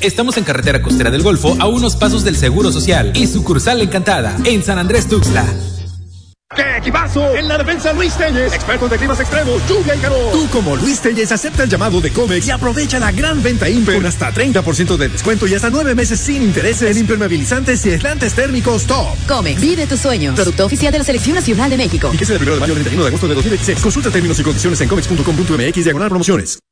Estamos en carretera costera del Golfo, a unos pasos del Seguro Social y sucursal Encantada, en San Andrés Tuxtla. ¡Qué equipazo! En la defensa Luis Telles, expertos de climas extremos, lluvia y calor. Tú como Luis Telles acepta el llamado de Comex y aprovecha la gran venta Imper con hasta 30% de descuento y hasta 9 meses sin intereses en impermeabilizantes y aislantes térmicos top. Comex, vive tus sueños. Producto oficial de la Selección Nacional de México. Y que sea del 1 de mayo al 31 de agosto de 2016. Consulta términos y condiciones en comex.com.mx/promociones.